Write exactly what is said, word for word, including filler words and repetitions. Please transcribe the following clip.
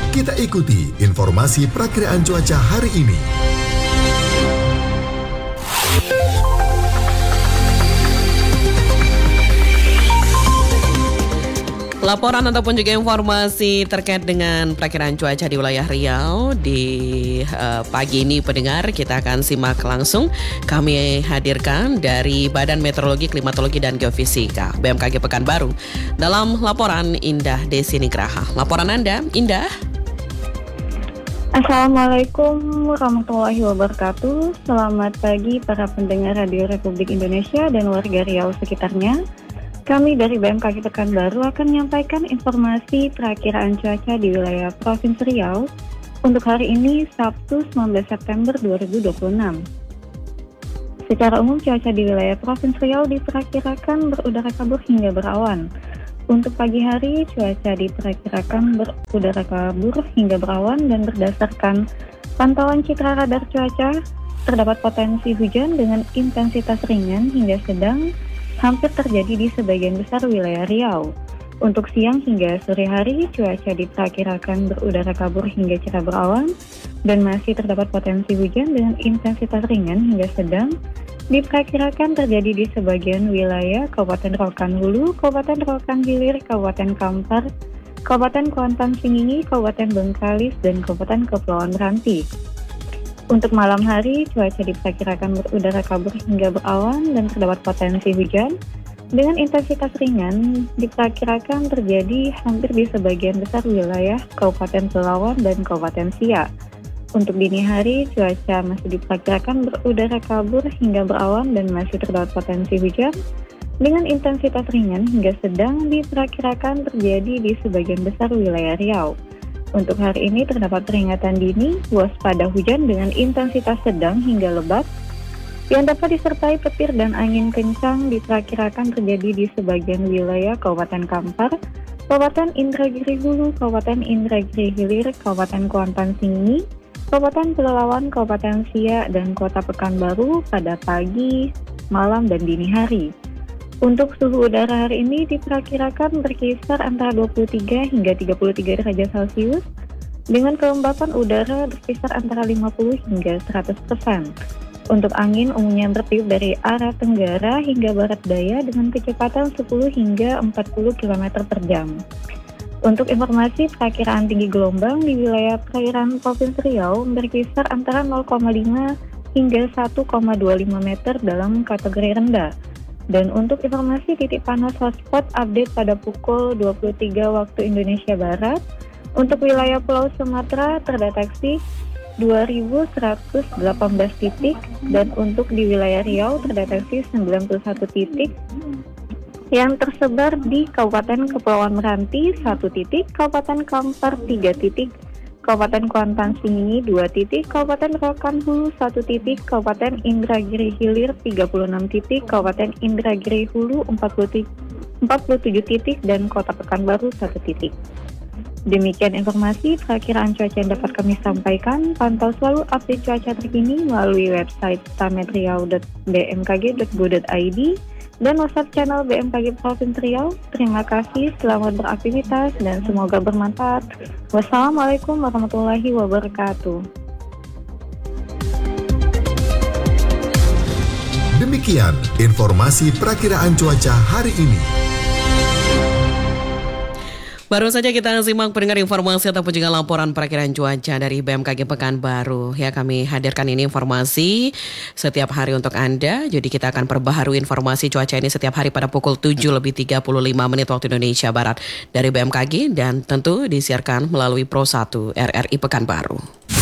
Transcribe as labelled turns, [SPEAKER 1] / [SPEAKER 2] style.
[SPEAKER 1] Kita ikuti informasi perakiraan cuaca hari ini.
[SPEAKER 2] Laporan ataupun juga informasi terkait dengan perakiraan cuaca di wilayah Riau di uh, pagi ini pendengar kita akan simak langsung. Kami hadirkan dari Badan Meteorologi, Klimatologi dan Geofisika B M K G Pekanbaru dalam laporan Indah Desi Nigraha. Laporan Anda, Indah.
[SPEAKER 3] Assalamualaikum warahmatullahi wabarakatuh. Selamat pagi para pendengar Radio Republik Indonesia dan warga Riau sekitarnya. Kami dari B M K G Pekanbaru akan menyampaikan informasi perakiraan cuaca di wilayah Provinsi Riau untuk hari ini Sabtu sembilan belas September dua ribu dua puluh enam. Secara umum cuaca di wilayah Provinsi Riau diperkirakan berudara kabur hingga berawan. Untuk pagi hari cuaca diperkirakan berudara kabur hingga berawan dan berdasarkan pantauan citra radar cuaca terdapat potensi hujan dengan intensitas ringan hingga sedang hampir terjadi di sebagian besar wilayah Riau. Untuk siang hingga sore hari, cuaca diperkirakan berudara kabur hingga cerah berawan dan masih terdapat potensi hujan dengan intensitas ringan hingga sedang diperkirakan terjadi di sebagian wilayah Kabupaten Rokan Hulu, Kabupaten Rokan Hilir, Kabupaten Kampar, Kabupaten Kuantan Singingi, Kabupaten Bengkalis, dan Kabupaten Kepulauan Meranti. Untuk malam hari, cuaca diperkirakan berudara kabur hingga berawan dan terdapat potensi hujan dengan intensitas ringan diperkirakan terjadi hampir di sebagian besar wilayah Kabupaten Pelauan dan Kabupaten Siak. Untuk dini hari, cuaca masih diperkirakan berudara kabur hingga berawan dan masih terdapat potensi hujan dengan intensitas ringan hingga sedang diperkirakan terjadi di sebagian besar wilayah Riau. Untuk hari ini terdapat peringatan dini waspada hujan dengan intensitas sedang hingga lebat yang dapat disertai petir dan angin kencang diperkirakan terjadi di sebagian wilayah Kabupaten Kampar, Kabupaten Indragiri Hulu, Kabupaten Indragiri Hilir, Kabupaten Kuantan Singingi, Kabupaten Pelalawan, Kabupaten Siak, dan Kota Pekanbaru pada pagi, malam, dan dini hari. Untuk suhu udara hari ini diperkirakan berkisar antara dua puluh tiga hingga tiga puluh tiga derajat Celcius dengan kelembapan udara berkisar antara lima puluh hingga seratus persen. Untuk angin umumnya bertiup dari arah tenggara hingga barat daya dengan kecepatan sepuluh hingga empat puluh kilometer per jam. Untuk informasi perakiraan tinggi gelombang di wilayah perairan Provinsi Riau berkisar antara nol koma lima hingga satu koma dua lima meter dalam kategori rendah. Dan untuk informasi titik panas hotspot update pada pukul dua puluh tiga waktu Indonesia Barat, untuk wilayah Pulau Sumatera terdeteksi dua ribu seratus delapan belas titik dan untuk di wilayah Riau terdeteksi sembilan puluh satu titik yang tersebar di Kabupaten Kepulauan Meranti satu titik, Kabupaten Kampar tiga titik, Kabupaten Kuantan Singingi dua titik, Kabupaten Rokan Hulu satu titik, Kabupaten Indragiri Hilir tiga puluh enam titik, Kabupaten Indragiri Hulu empat puluh tujuh titik, dan Kota Pekanbaru satu titik. Demikian informasi perakiraan cuaca yang dapat kami sampaikan. Pantau selalu update cuaca terkini melalui website stametriau dot b m k g dot go dot i d dan WhatsApp channel B M K G Provinsi Riau. Terima kasih, selamat beraktivitas dan semoga bermanfaat. Wassalamualaikum warahmatullahi wabarakatuh.
[SPEAKER 1] Demikian informasi perakiraan cuaca hari ini.
[SPEAKER 2] Baru saja kita simak pendengar informasi ataupun juga laporan perakiraan cuaca dari B M K G Pekanbaru. Ya, kami hadirkan ini informasi setiap hari untuk Anda. Jadi kita akan perbaharui informasi cuaca ini setiap hari pada pukul tujuh lebih tiga puluh lima menit waktu Indonesia Barat dari B M K G dan tentu disiarkan melalui Pro satu R R I Pekanbaru.